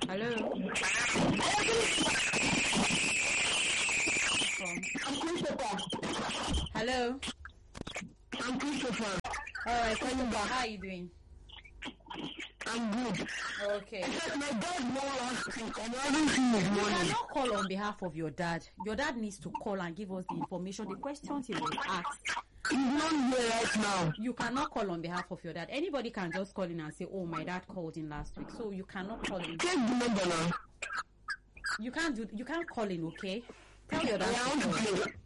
Hello. I'm Christopher. Hello. I'm Christopher. All right, Christopher, how are you doing? I'm good. Okay. Except my dad won last week and I haven't seen his You money. cannot call on behalf of your dad. Your dad needs to call and give us the information, the questions he was asked. He's not here right now. You cannot call on behalf of your dad. Anybody can just call in and say, oh, my dad called in last week. So you cannot call in. Take the number now. You can't call in, okay? Tell your dad Yeah, I to want to call. play.